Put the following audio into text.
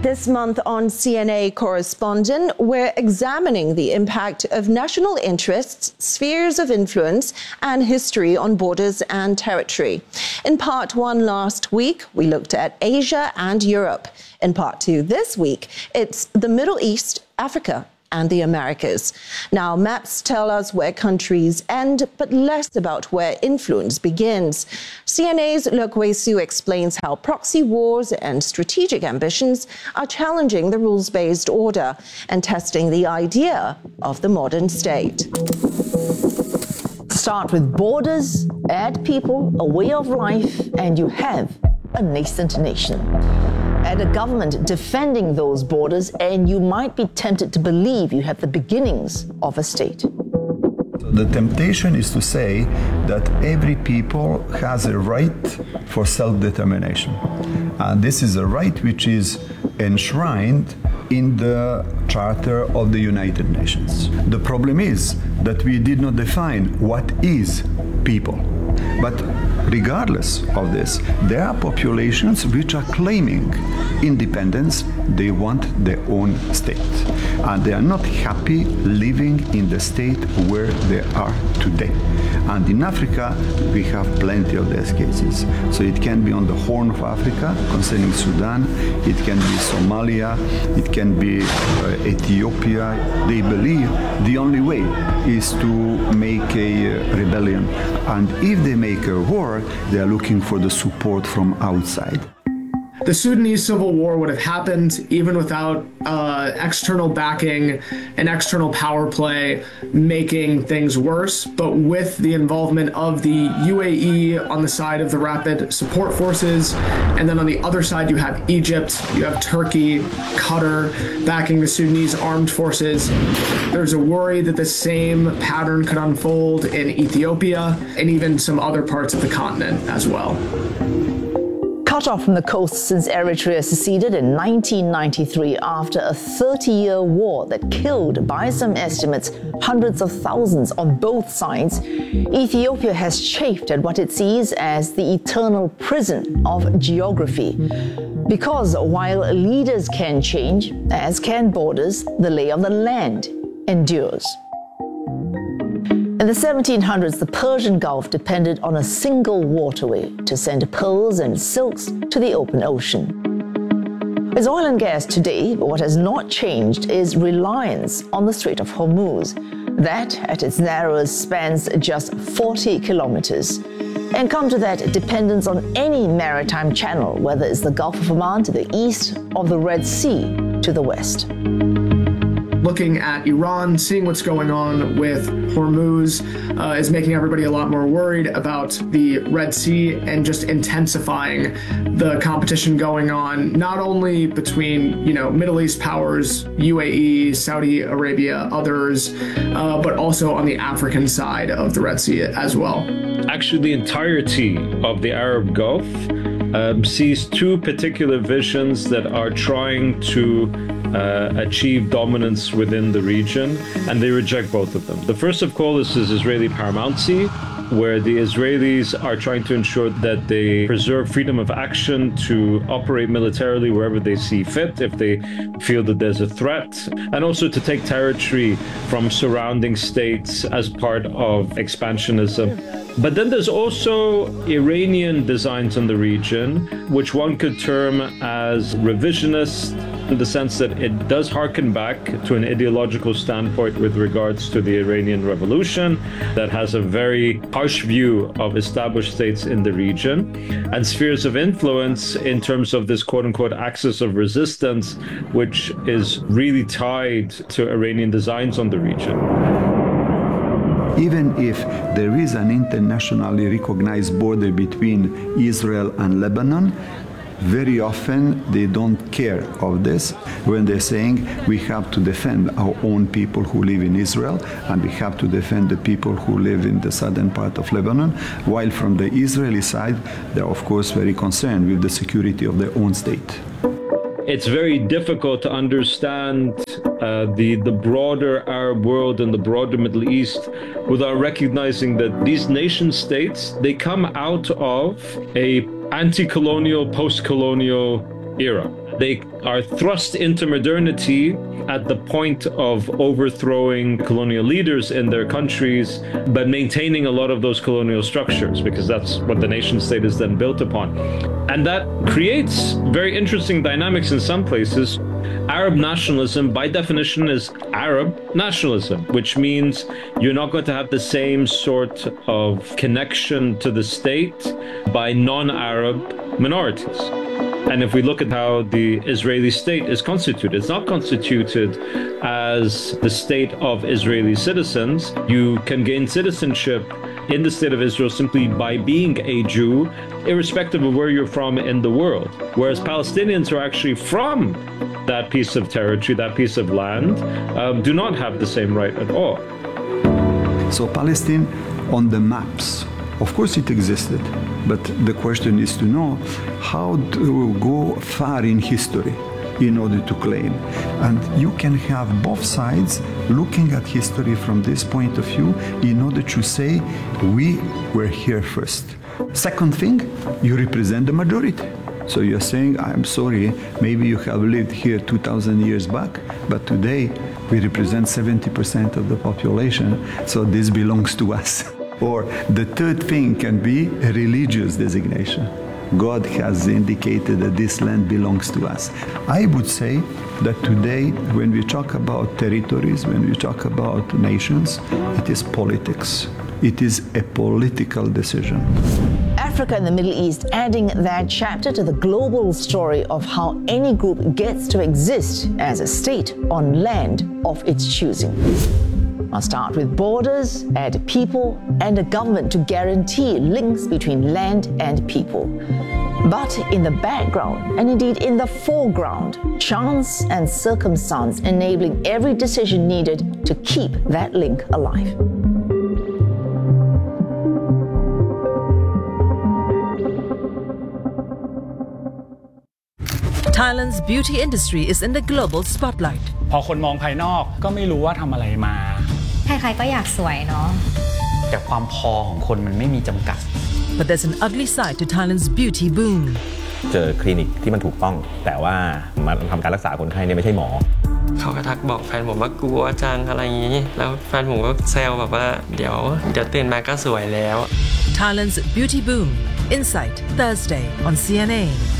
This month on CNA Correspondent, we're examining the impact of national interests, spheres of influence, and history on borders and territory. In part one last week, we looked at Asia and Europe. In part two this week, it's the Middle East, Africa, and the Americas. Now, maps tell us where countries end, but less about where influence begins. CNA's Lokwe Su explains how proxy wars and strategic ambitions are challenging the rules-based order and testing the idea of the modern state. Start with borders, add people, a way of life, and you have a nascent nation. Add a government defending those borders, and you might be tempted to believe you have the beginnings of a state. The temptation is to say that every people has a right for self-determination. And this is a right which is enshrined in the Charter of the United Nations. The problem is that we did not define what is people. But regardless of this, there are populations which are claiming independence. They want their own state. And they are not happy living in the state where they are today. And in Africa, we have plenty of these cases. So it can be on the Horn of Africa concerning Sudan, it can be Somalia, it can be Ethiopia. They believe the only way is to make a rebellion. And if they make a war, they are looking for the support from outside. The Sudanese civil war would have happened even without external backing and external power play making things worse. But with the involvement of the UAE on the side of the Rapid Support Forces, and then on the other side you have Egypt, you have Turkey, Qatar backing the Sudanese armed forces. There's a worry that the same pattern could unfold in Ethiopia and even some other parts of the continent as well. Cut off from the coast since Eritrea seceded in 1993 after a 30-year war that killed, by some estimates, hundreds of thousands on both sides, Ethiopia has chafed at what it sees as the eternal prison of geography. Because while leaders can change, as can borders, the lay of the land endures. In the 1700s, the Persian Gulf depended on a single waterway to send pearls and silks to the open ocean. As oil and gas today, what has not changed is reliance on the Strait of Hormuz. That, at its narrowest, spans just 40 kilometers. And come to that, dependence on any maritime channel, whether it's the Gulf of Oman to the east or the Red Sea to the west. Looking at Iran, seeing what's going on with Hormuz is making everybody a lot more worried about the Red Sea and just intensifying the competition going on, not only between, Middle East powers, UAE, Saudi Arabia, others, but also on the African side of the Red Sea as well. Actually, the entirety of the Arab Gulf sees two particular visions that are trying to achieve dominance within the region, and they reject both of them. The first, of course, is Israeli paramountcy, where the Israelis are trying to ensure that they preserve freedom of action to operate militarily wherever they see fit, if they feel that there's a threat, and also to take territory from surrounding states as part of expansionism. But then there's also Iranian designs on the region, which one could term as revisionist, in the sense that it does harken back to an ideological standpoint with regards to the Iranian Revolution that has a very harsh view of established states in the region, and spheres of influence in terms of this quote-unquote axis of resistance, which is really tied to Iranian designs on the region. Even if there is an internationally recognized border between Israel and Lebanon, very often they don't care of this when they're saying we have to defend our own people who live in Israel and we have to defend the people who live in the southern part of Lebanon, while from the Israeli side, they're of course very concerned with the security of their own state. It's very difficult to understand the broader Arab world and the broader Middle East without recognizing that these nation states, they come out of a anti-colonial, post-colonial era. They are thrust into modernity at the point of overthrowing colonial leaders in their countries, but maintaining a lot of those colonial structures, because that's what the nation state is then built upon. And that creates very interesting dynamics in some places. Arab nationalism, by definition, is Arab nationalism, which means you're not going to have the same sort of connection to the state by non-Arab minorities. And if we look at how the Israeli state is constituted, it's not constituted as the state of Israeli citizens. You can gain citizenship in the state of Israel simply by being a Jew, irrespective of where you're from in the world. Whereas Palestinians are actually from that piece of territory, that piece of land, do not have the same right at all. So Palestine on the maps, of course it existed, but the question is to know how to go far in history in order to claim. And you can have both sides looking at history from this point of view in order to say, we were here first. Second thing, you represent the majority. So you're saying, I'm sorry, maybe you have lived here 2,000 years back, but today we represent 70% of the population, so this belongs to us. Or the third thing can be a religious designation. God has indicated that this land belongs to us. I would say that today, when we talk about territories, when we talk about nations, it is politics. It is a political decision. Africa and the Middle East adding that chapter to the global story of how any group gets to exist as a state on land of its choosing. I'll start with borders, add people, and a government to guarantee links between land and people. But in the background, and indeed in the foreground, chance and circumstance enabling every decision needed to keep that link alive. Thailand's beauty industry is in the global spotlight. พอคนมองภายนอกก็ไม่รู้ว่าทำอะไรมาใครๆก็อยากสวยเนาะแต่ความพอของคนมันไม่มีจำกัด But there's an ugly side to Thailand's beauty boom. เจอคลินิกที่มันถูกต้องแต่ว่ามาทำการรักษาคนไข้เนี่ยไม่ใช่หมอเขาก็ทักบอกแฟนผมว่ากลัวจังอะไรอย่างนี้แล้วแฟนผมก็แซวแบบว่าเดี๋ยวตื่นมาก็สวยแล้ว Thailand's beauty boom. Insight Thursday on CNA.